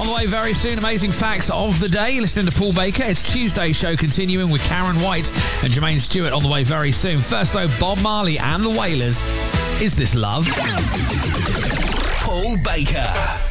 the way very soon. Amazing facts of the day. Listening to Paul Baker. It's Tuesday's show continuing with Karen White and Jermaine Stewart on the way very soon. First, though, Bob Marley and the Wailers. Is This Love? Paul Baker.